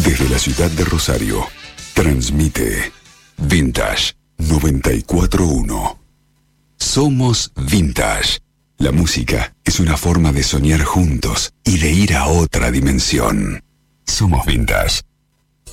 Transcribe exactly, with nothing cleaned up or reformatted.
Desde la ciudad de Rosario, transmite Vintage noventa y cuatro punto uno. Somos Vintage. La música es una forma de soñar juntos y de ir a otra dimensión. Somos Vintage.